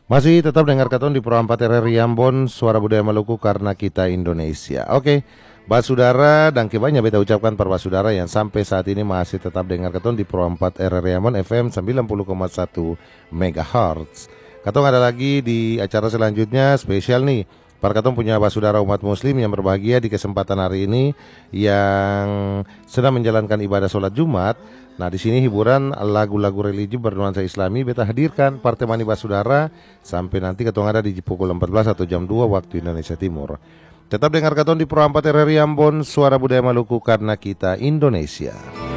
Masih tetap dengar katon di Pro 4 RRI Ambon, Suara Budaya Maluku karena kita Indonesia. Oke, Basudara dan banyak beta ucapkan para Basudara yang sampai saat ini masih tetap dengar katon di Pro 4 RRI Ambon FM 90,1 MHz. Katong ada lagi di acara selanjutnya spesial nih. Para katong punya Basudara umat muslim yang berbahagia di kesempatan hari ini yang sedang menjalankan ibadah sholat Jumat. Nah, di sini hiburan lagu-lagu religi bernuansa Islami beta hadirkan Partai Mani Basudara sampai nanti katong ada di pukul 14 atau jam 2 waktu Indonesia Timur. Tetap dengar katong di Pro 4 RRI Ambon, Suara Budaya Maluku karena kita Indonesia.